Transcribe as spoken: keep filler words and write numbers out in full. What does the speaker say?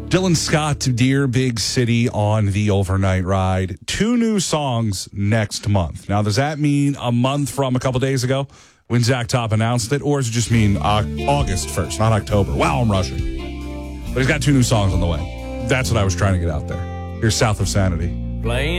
Dylan Scott to Dear Big City on the overnight ride. Two new songs next month. Now, does that mean a month from a couple days ago when Zach Top announced it, or does it just mean uh, August first, not October? Wow, I'm rushing. But he's got two new songs on the way. That's what I was trying to get out there. Here's South of Sanity. Playing